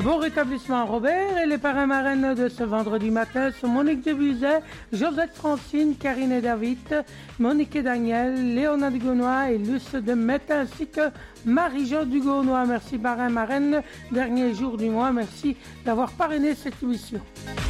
Bon rétablissement à Robert et les parrains marraines de ce vendredi matin sont Monique Debuzet, Josette Francine, Karine et David, Monique et Daniel, Léona Dugonois et Luce de Mette ainsi que Marie-Jo Dugonois. Merci parrains marraines, dernier jour du mois, merci d'avoir parrainé cette émission.